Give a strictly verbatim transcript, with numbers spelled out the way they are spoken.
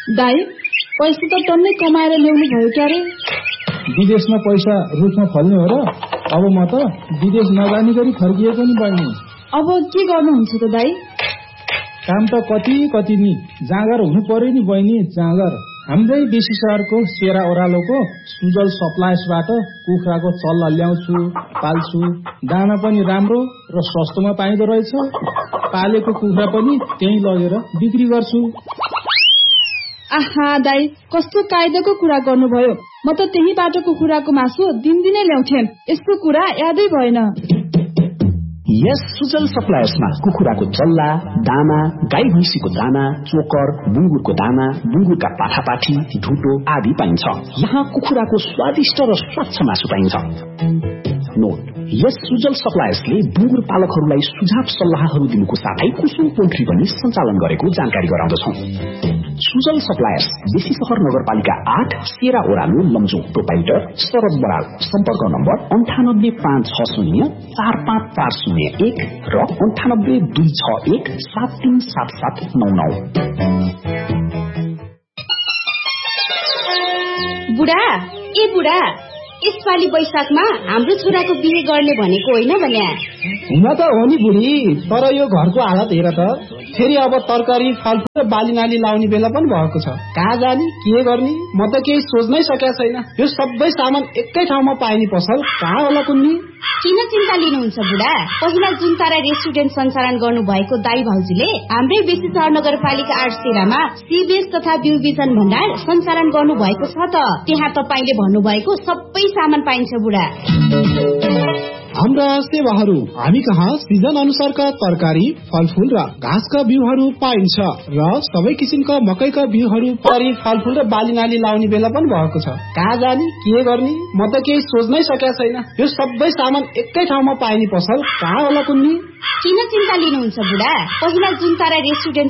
दाई पैसा त टन्नै कमाएर ल्याउनु भयो क्यारे। विदेशमा पैसा रुखमा फल्ने हो र? अब म त विदेश नजानी गरी फर्किएको नि बहिनी। अब के गर्नुहुन्छ त दाई? काम त कति कति नि जाँगर हुनु पर्यो नि बहिनी, जाँगर। हाम्रै बेसी सहरको सेरा ओह्रालोको सुजल सप्लायर्सबाट कुखुराको चल्ला ल्याउँछु, पाल्छु। दाना पनि राम्रो र सस्तोमा पाइँदो रहेछ। पालेको कुखुरा पनि त्यही लगेर बिक्री गर्छु। आहा दाई, कस्तो कायदाको कुरा गर्नुभयो। म त त्यही बाटोको कुखुराको मासु दिनदिनै ल्याउँथे। यस्तो कुरा यादै भएन। यस सुजल सप्लायर्समा कुखुराको चल्ला, दाना, गाई भैँसीको दाना, चोकर, बुङ्गुरको दाना, बुङ्गुरका पाठापाठी, ढुटो आदि पाइन्छ। यहाँ कुखुराको स्वादिष्ट र स्वच्छ मासु पाइन्छ। नोट, यस सुजल सप्लायर्सले बुङ्गुर पालकहरूलाई सुझाव सल्लाहहरू दिनुको साथै कुसुम पोल्ट्री पनि सञ्चालन गरेको जानकारी गराउँदछौं। सुजल सप्लायर्स, बेसी सहर नगरपालिका आठ, सेरा ओह्रालो, लमजुङ। प्रोपाइटर शरद बराल। सम्पर्क नम्बर अन्ठानब्बे पाँच छ शून्य चार पाँच चार शून्य एक र अन्ठानब्बे दुई छ एक सात तीन सात सात नौ नौ। बुढा ए बुढा, यसपालि वैशाखमा हाम्रो छोराको बिहे गर्ने भनेको होइन भने? हुन त हो नि बुढी, तर यो घरको हालत हेर त। फेरि अब तरकारी, फलफुल र बाली नाली लाउने बेला पनि भएको छ। कहाँ जाने, के गर्ने, म त केही सोच्नै सकेको छैन। यो सबै सामान एकै ठाउँमा पाइने पसल कहाँ होला कुन्नी? किन चिन्ता लिनुहुन्छ बुढा? पहिला जुन तारा रेस्टुरेन्ट सञ्चालन गर्नु भएको दाई भाउजूले हाम्रै बेसी सहर नगरपालिका आठ सेरामा सीबीएस तथा बिउ बिजन भण्डार सञ्चालन गर्नु भएको छ त। त्यहाँ तपाईले भन्नुभएको सबै सामान पाइन्छ बुढा। हाम्रा सेवाहरू, हामी कहाँ सिजन अनुसारका तरकारी, फलफुल र घाँसका बिउहरू पाइन्छ र सबै किसिमका मकैका बिउहरू, परी फलफुल र बाली नाली लाउने बेला पनि भएको छ। कहाँ जाने, के गर्ने, म त केही सोच्नै सकेको छैन। यो सबै सामान एकै ठाउँमा पाइने पसल कहाँ होला कुन्नी? किन चिन्ता लिनुहुन्छ बुढा? पहिला जुन तारा रेस्टुरेन्ट